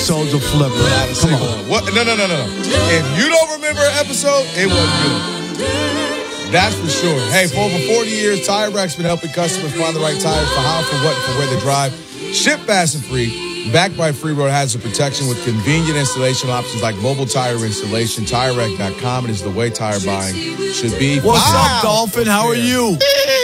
Episodes of Flipper. Come on. What? No. If you don't remember an episode, it wasn't good. That's for sure. Hey, for over 40 years, Tire Rack's been helping customers find the right tires for how, for what, and for where they drive. Ship fast and free. Backed by Free Road Hazard Protection with convenient installation options like mobile tire installation. TireRack.com. It is the way tire buying should be. What's up, Dolphin? How are you?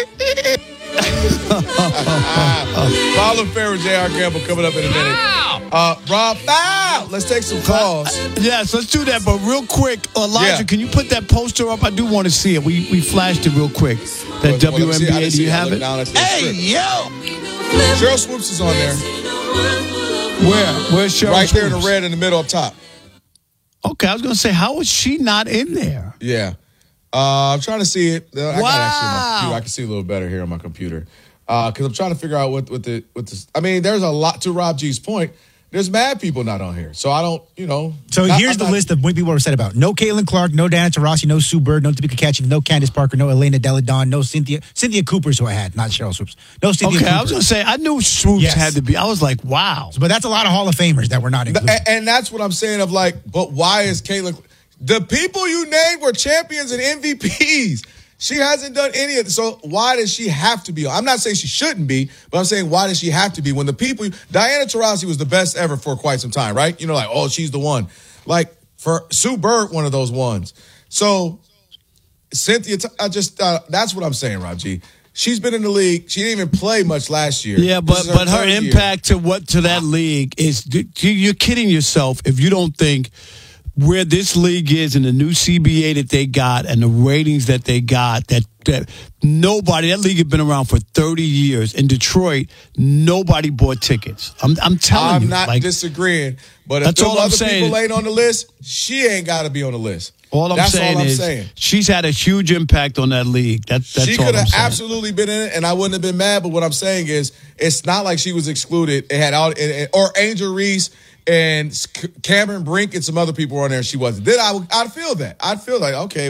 Follow Fair with J.R. Gamble coming up in a minute. Rob, let's take some calls. Yes, let's do that. But real quick, Elijah, can you put that poster up? I do want to see it. We flashed it real quick. That WNBA, do you have it? Hey, yo! Cheryl Swoops is on there. Where's Cheryl Right Swoops? there in the red in the middle up top. Okay, I was going to say, how is she not in there? Yeah. I'm trying to see it. Wow. I can see a little better here on my computer. Because I'm trying to figure out what this. I mean, there's a lot to Rob G's point. There's mad people not on here. So I don't, So here's the list of what people are upset about. No Caitlin Clark, no Diana Taurasi, no Sue Bird, no Tamika Catchings, no Candace Parker, no Elena Deladon, no Cynthia Cooper's who I had, not Cheryl Swoops. No Cynthia Cooper. I was going to say, I knew Swoops had to be. I was like, wow. But that's a lot of Hall of Famers that were not included. And that's what I'm saying of like, but why is Caitlin? The people you named were champions and MVPs. She hasn't done any of it. So why does she have to be on? I'm not saying she shouldn't be, but I'm saying why does she have to be when the people, Diana Taurasi was the best ever for quite some time, right? You know, like, oh, she's the one. Like for Sue Bird, one of those ones. So Cynthia, that's what I'm saying, Rob G. She's been in the league. She didn't even play much last year. Yeah, but her impact to that league is, you're kidding yourself if you don't think where this league is and the new CBA that they got and the ratings that they got, that nobody, that league had been around for 30 years. In Detroit, nobody bought tickets. I'm telling you. I'm not disagreeing, but if those other people ain't on the list, she ain't got to be on the list. That's all I'm saying. She's had a huge impact on that league. That's she could have absolutely been in it, and I wouldn't have been mad. But what I'm saying is, it's not like she was excluded. It had or Angel Reese and Cameron Brink and some other people were on there, and she wasn't. Then I'd feel that. I'd feel like, okay.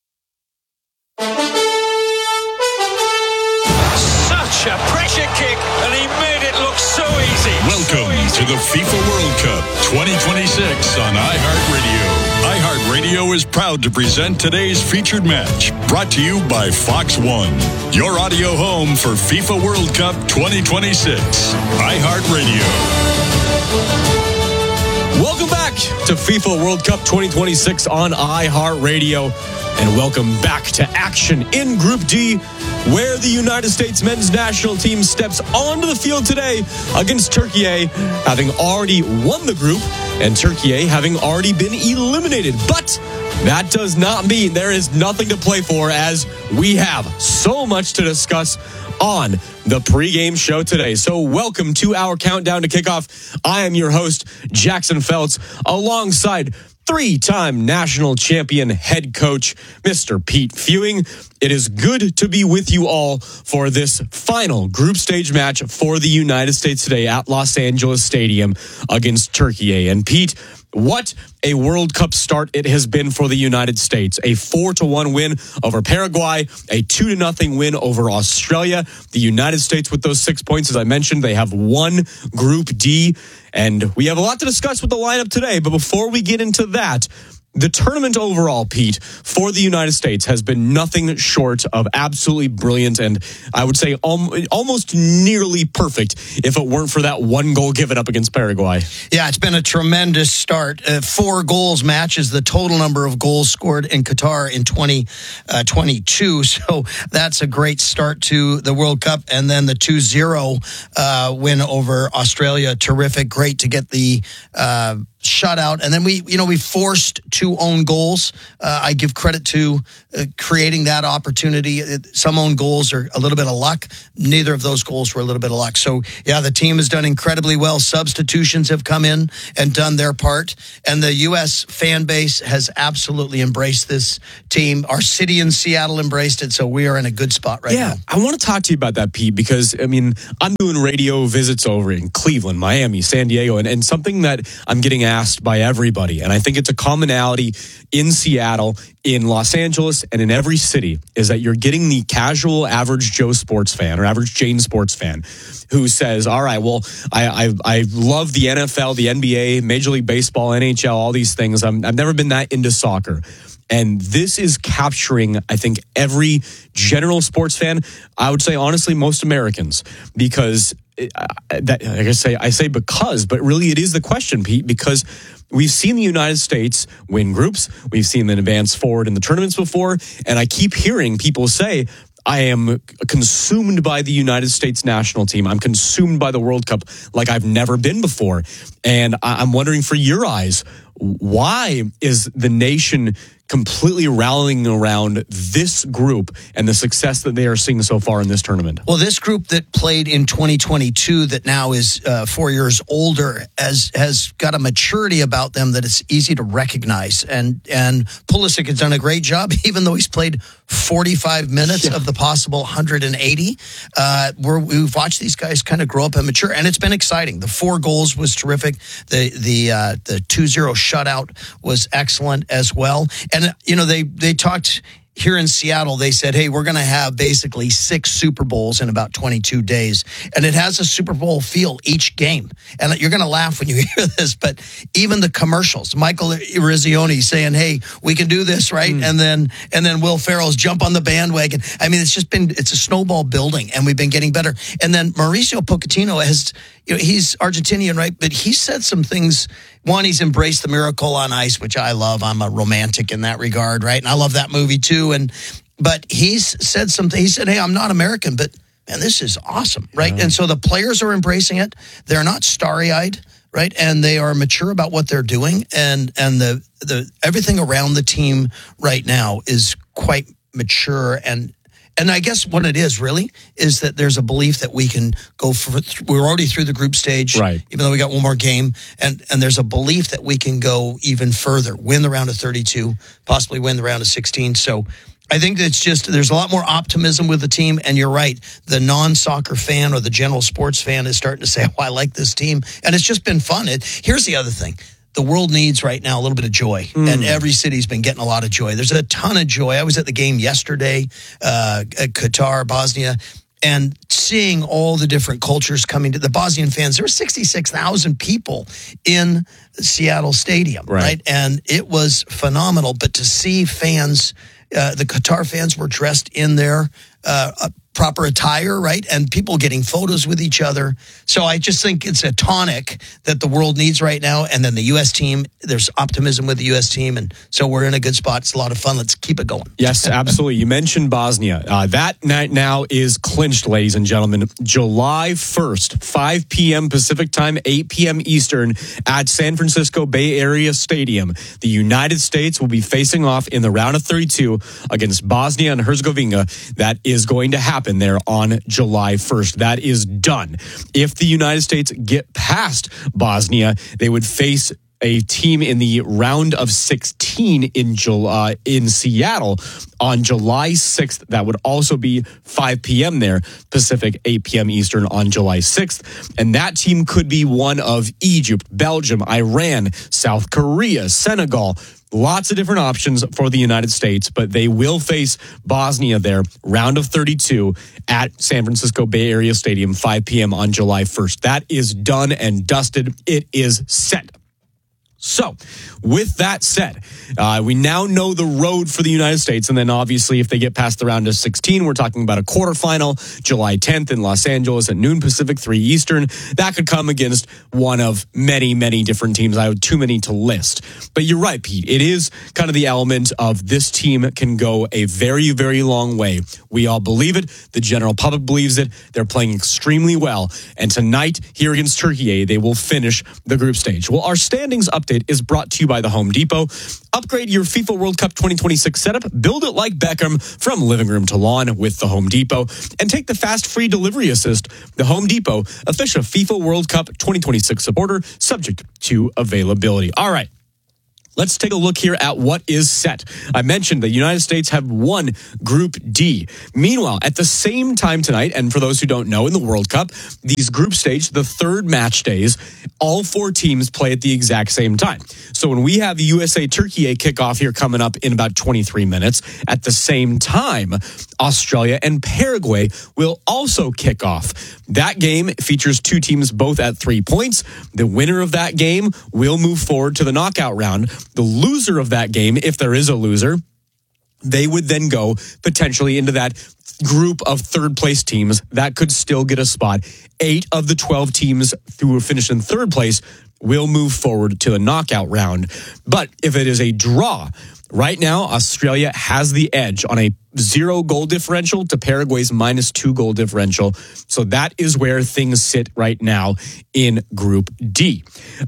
Such a pressure kick, and he made it look so easy. Welcome to the FIFA World Cup 2026 on iHeartRadio. iHeartRadio is proud to present today's featured match, brought to you by Fox One, your audio home for FIFA World Cup 2026. iHeartRadio. Welcome back to FIFA World Cup 2026 on iHeartRadio. And welcome back to action in Group D, where the United States men's national team steps onto the field today against Turkey, having already won the group, and Turkey having already been eliminated. But that does not mean there is nothing to play for, as we have so much to discuss on the pregame show today. So welcome to our countdown to kickoff. I am your host, Jackson Feltz, alongside three-time national champion head coach, Mr. Pete Fewing. It is good to be with you all for this final group stage match for the United States today at Los Angeles Stadium against Turkey. And Pete, what a World Cup start it has been for the United States. A 4-1 win over Paraguay, a 2-0 win over Australia. The United States with those 6 points, as I mentioned, they have won Group D. And we have a lot to discuss with the lineup today. But before we get into that, the tournament overall, Pete, for the United States has been nothing short of absolutely brilliant, and I would say almost nearly perfect if it weren't for that one goal given up against Paraguay. Yeah, it's been a tremendous start. 4 goals matches the total number of goals scored in Qatar in 2022. So that's a great start to the World Cup. And then the 2-0 win over Australia, terrific. Great to get the shutout. And then we forced 2 own goals. I give credit to creating that opportunity. Some own goals are a little bit of luck. Neither of those goals were a little bit of luck. So, yeah, the team has done incredibly well. Substitutions have come in and done their part. And the U.S. fan base has absolutely embraced this team. Our city in Seattle embraced it. So we are in a good spot right now. Yeah, I want to talk to you about that, Pete, because, I'm doing radio visits over in Cleveland, Miami, San Diego, and something that I'm getting masked by everybody. And I think it's a commonality in Seattle, in Los Angeles, and in every city, is that you're getting the casual average Joe sports fan or average Jane sports fan who says, all right, well, I love the NFL, the NBA, Major League Baseball, NHL, all these things. I've never been that into soccer. And this is capturing, I think, every general sports fan. I would say, honestly, most Americans, because I say because, but really it is the question, Pete, because we've seen the United States win groups. We've seen them advance forward in the tournaments before. And I keep hearing people say, I am consumed by the United States national team. I'm consumed by the World Cup like I've never been before. And I'm wondering, for your eyes, why is the nation completely rallying around this group and the success that they are seeing so far in this tournament? Well, this group that played in 2022 that now is 4 years older has got a maturity about them that it's easy to recognize. And Pulisic has done a great job, even though he's played 45 minutes of the possible 180. We've watched these guys kind of grow up and mature, and it's been exciting. The 4 goals was terrific. The 2-0 shutout was excellent as well. And, you know, they talked here in Seattle. They said, hey, we're going to have basically 6 Super Bowls in about 22 days. And it has a Super Bowl feel each game. And you're going to laugh when you hear this, but even the commercials, Michael Eruzione saying, hey, we can do this, right? And then Will Ferrell's jump on the bandwagon. I mean, it's a snowball building, and we've been getting better. And then Mauricio Pochettino has, you know, he's Argentinian, right? But he said some things. One, he's embraced the miracle on ice, which I love. I'm a romantic in that regard, right? And I love that movie too. But he's said something. He said, hey, I'm not American, but man, this is awesome, right? And so the players are embracing it. They're not starry-eyed, right? And they are mature about what they're doing. And the everything around the team right now is quite mature. And I guess what it is really is that there's a belief that we can go we're already through the group stage, right? Even though we got one more game, and there's a belief that we can go even further, win the round of 32, possibly win the round of 16. So I think it's just there's a lot more optimism with the team, and you're right. The non-soccer fan or the general sports fan is starting to say, "Oh, I like this team," and it's just been fun. Here's the other thing. The world needs right now a little bit of joy, and every city's been getting a lot of joy. There's a ton of joy. I was at the game yesterday at Qatar, Bosnia, and seeing all the different cultures coming to the Bosnian fans. There were 66,000 people in Seattle Stadium, right? And it was phenomenal. But to see fans, the Qatar fans were dressed in their proper attire, right? And people getting photos with each other. So I just think it's a tonic that the world needs right now. And then the U.S. team, there's optimism with the U.S. team. And so we're in a good spot. It's a lot of fun. Let's keep it going. Yes, absolutely. You mentioned Bosnia. That night now is clinched, ladies and gentlemen. July 1st, 5 p.m. Pacific time, 8 p.m. Eastern at San Francisco Bay Area Stadium. The United States will be facing off in the round of 32 against Bosnia and Herzegovina. That is going to happen there on July 1st. That is done. If the United States get past Bosnia, they would face a team in the round of 16 in Seattle on July 6th. That would also be 5 p.m. there, Pacific, 8 p.m. Eastern on July 6th. And that team could be one of Egypt, Belgium, Iran, South Korea, Senegal. Lots of different options for the United States, but they will face Bosnia there, round of 32 at San Francisco Bay Area Stadium, 5 p.m. on July 1st. That is done and dusted. It is set. So, with that said, we now know the road for the United States. And then obviously, if they get past the round of 16, we're talking about a quarterfinal, July 10th in Los Angeles at noon Pacific, 3 Eastern. That could come against one of many, many different teams. I have too many to list. But you're right, Pete. It is kind of the element of this team can go a very, very long way. We all believe it. The general public believes it. They're playing extremely well. And tonight, here against Turkey, they will finish the group stage. Well, our standings update is brought to you by the Home Depot. Upgrade your FIFA World Cup 2026 setup. Build it like Beckham from living room to lawn with the Home Depot. And take the fast free delivery assist. The Home Depot, official FIFA World Cup 2026 supporter, subject to availability. All right. Let's take a look here at what is set. I mentioned the United States have won Group D. Meanwhile, at the same time tonight, and for those who don't know, in the World Cup, these group stage, the third match days, all 4 teams play at the exact same time. So when we have the USA-Turkey kickoff here coming up in about 23 minutes, at the same time, Australia and Paraguay will also kick off. That game features 2 teams both at 3 points. The winner of that game will move forward to the knockout round. The loser of that game, if there is a loser, they would then go potentially into that group of third place teams that could still get a spot. 8 of the 12 teams who finish in third place will move forward to the knockout round. But if it is a draw, right now, Australia has the edge on a 0 goal differential to Paraguay's -2 goal differential. So that is where things sit right now in Group D.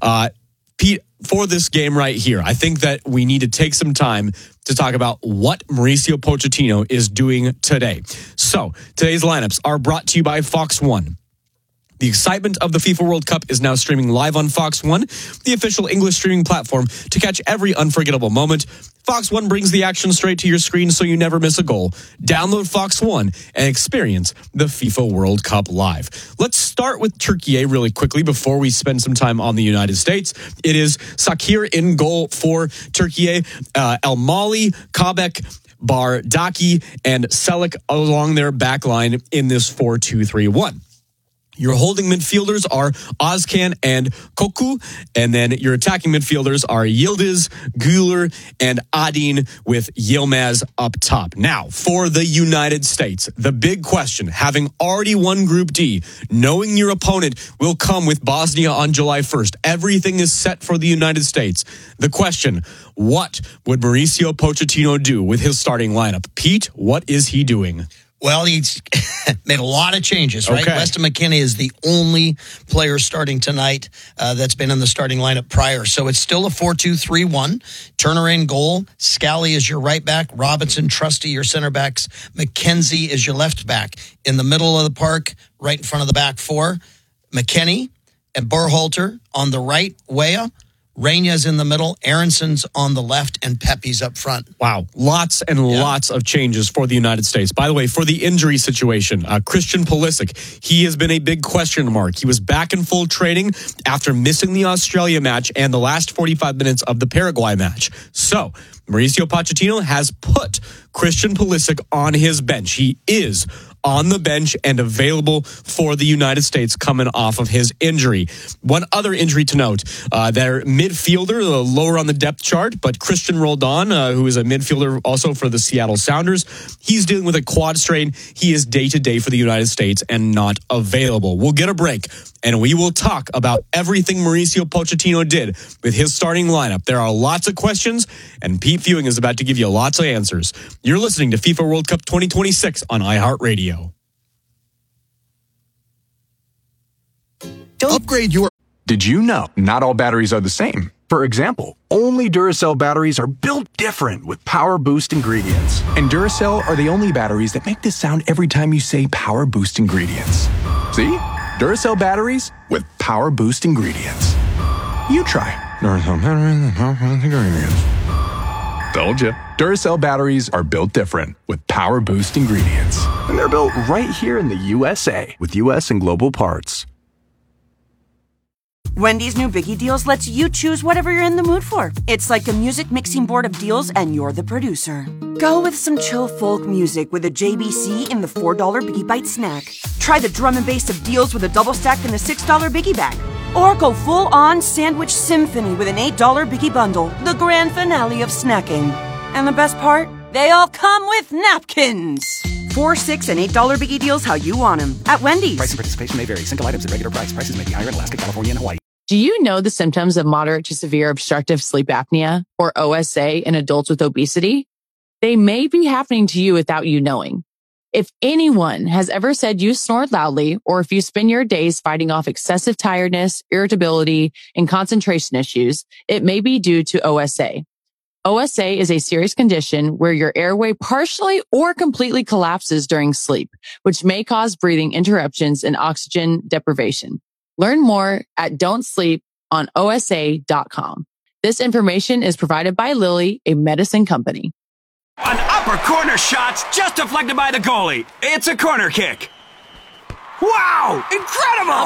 Pete, for this game right here, I think that we need to take some time to talk about what Mauricio Pochettino is doing today. So today's lineups are brought to you by Fox One. The excitement of the FIFA World Cup is now streaming live on Fox One, the official English streaming platform to catch every unforgettable moment. Fox One brings the action straight to your screen so you never miss a goal. Download Fox One and experience the FIFA World Cup live. Let's start with Turkey really quickly before we spend some time on the United States. It is Sakir in goal for Turkey, El Mali, Kabek, Bardaki, and Selik along their back line in this 4-2-3-1. Your holding midfielders are Ozcan and Koku, and then your attacking midfielders are Yildiz, Güler, and Adin with Yilmaz up top. Now, for the United States, the big question, having already won Group D, knowing your opponent will come with Bosnia on July 1st, everything is set for the United States. The question, what would Mauricio Pochettino do with his starting lineup? Pete, what is he doing? Well, he's made a lot of changes, right? Okay. Weston McKennie is the only player starting tonight that's been in the starting lineup prior. So it's still a 4-2-3-1. Turner in goal. Scally is your right back. Robinson, Trusty, your center backs. McKenzie is your left back. In the middle of the park, right in front of the back 4, McKennie and Berhalter on the right, Weah. Reina's in the middle, Aronson's on the left, and Pepe's up front. Wow. Lots and lots of changes for the United States. By the way, for the injury situation, Christian Pulisic, he has been a big question mark. He was back in full training after missing the Australia match and the last 45 minutes of the Paraguay match. So, Mauricio Pochettino has put Christian Pulisic on his bench. He is on the bench and available for the United States coming off of his injury. One other injury to note, their midfielder, lower on the depth chart, but Christian Roldan, who is a midfielder also for the Seattle Sounders, he's dealing with a quad strain. He is day-to-day for the United States and not available. We'll get a break, and we will talk about everything Mauricio Pochettino did with his starting lineup. There are lots of questions, and Pete Fewing is about to give you lots of answers. You're listening to FIFA World Cup 2026 on iHeartRadio. Upgrade your... Did you know not all batteries are the same? For example, only Duracell batteries are built different with Power Boost ingredients. And Duracell are the only batteries that make this sound every time you say Power Boost ingredients. See? Duracell batteries with Power Boost ingredients. You try. Duracell batteries with Power Boost ingredients. Told you. Duracell batteries are built different with Power Boost ingredients. And they're built right here in the USA with US and global parts. Wendy's new Biggie Deals lets you choose whatever you're in the mood for. It's like a music mixing board of deals, and you're the producer. Go with some chill folk music with a JBC in the $4 Biggie Bite snack. Try the drum and bass of deals with a double stack in the $6 Biggie Bag. Or go full-on sandwich symphony with an $8 Biggie Bundle, the grand finale of snacking. And the best part? They all come with napkins. $4, $6, and $8 Biggie Deals how you want them at Wendy's. Price and participation may vary. Single items at regular price. Prices may be higher in Alaska, California, and Hawaii. Do you know the symptoms of moderate to severe obstructive sleep apnea, or OSA, in adults with obesity? They may be happening to you without you knowing. If anyone has ever said you snored loudly, or if you spend your days fighting off excessive tiredness, irritability, and concentration issues, it may be due to OSA. OSA is a serious condition where your airway partially or completely collapses during sleep, which may cause breathing interruptions and oxygen deprivation. Learn more at don'tsleep on OSA.com. This information is provided by Lilly, a medicine company. An upper corner shot just deflected by the goalie. It's a corner kick. Wow! Incredible!